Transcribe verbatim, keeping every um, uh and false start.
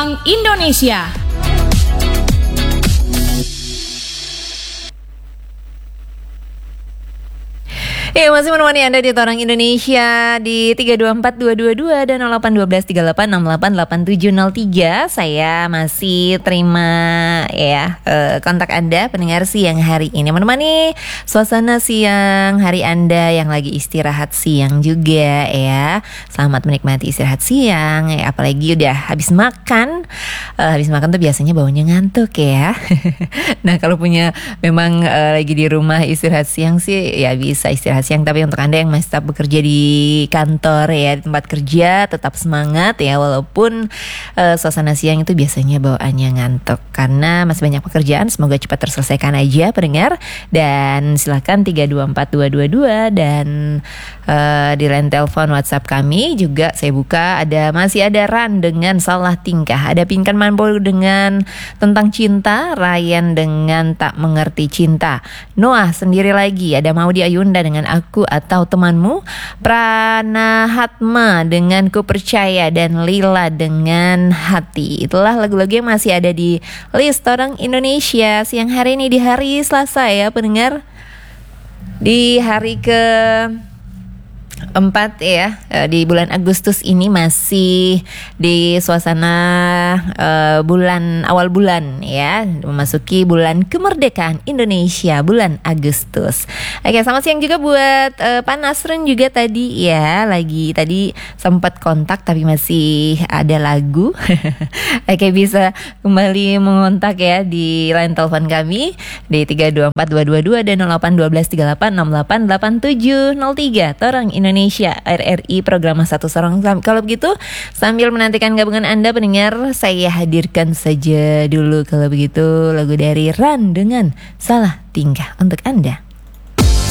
Orang Indonesia. Ya, masih menemani Anda di Orang Indonesia di tiga dua empat dua dua dua dan nol delapan satu dua tiga delapan enam delapan delapan tujuh nol tiga. Saya masih terima ya eh, kontak Anda pendengar siang hari ini, menemani suasana siang hari Anda yang lagi istirahat siang juga ya. Selamat menikmati istirahat siang ya, apalagi udah habis makan. Eh, habis makan tuh biasanya baunya ngantuk ya. Nah, kalau punya memang eh, lagi di rumah istirahat siang sih ya bisa istirahat siang, tapi untuk Anda yang masih tetap bekerja di kantor ya, di tempat kerja, tetap semangat ya, walaupun uh, suasana siang itu biasanya bawaannya ngantuk karena masih banyak pekerjaan. Semoga cepat terselesaikan aja pendengar, dan silakan tiga dua empat dua dua dua dan uh, di line telepon WhatsApp kami juga saya buka, ada masih ada Ran dengan salah tingkah, ada Pinkan Mambo dengan tentang cinta, Ryan dengan tak mengerti cinta, Noah sendiri lagi, ada Maudi Ayunda dengan aku atau temanmu, Pranahatma dengan ku percaya, dan Lila dengan hati. Itulah lagu-lagu yang masih ada di list Orang Indonesia siang hari ini di hari Selasa ya pendengar, di hari ke empat ya, di bulan Agustus ini, masih di suasana uh, bulan awal bulan ya, memasuki bulan kemerdekaan Indonesia, bulan Agustus. Oke, selamat siang juga buat uh, Pak Nasrun juga tadi ya, lagi tadi sempat kontak tapi masih ada lagu. Oke, bisa kembali mengontak ya di line telepon kami di tiga dua empat dua dua dua dan nol delapan satu dua tiga delapan enam delapan delapan tujuh nol tiga. Orang Indonesia R R I program satu Sorong. Kalau begitu, sambil menantikan gabungan Anda pendengar, saya hadirkan saja dulu kalau begitu lagu dari Ran dengan Salah Tingkah untuk Anda.